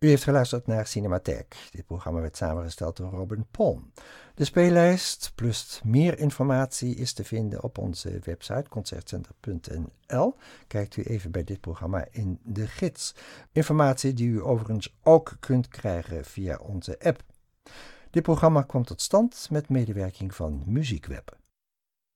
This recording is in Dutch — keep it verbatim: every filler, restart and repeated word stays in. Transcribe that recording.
U heeft geluisterd naar Cinematheek. Dit programma werd samengesteld door Robin Palm. De speellijst plus meer informatie is te vinden op onze website concertcenter punt n l. Kijkt u even bij dit programma in de gids. Informatie die u overigens ook kunt krijgen via onze app. Dit programma kwam tot stand met medewerking van Muziekweb.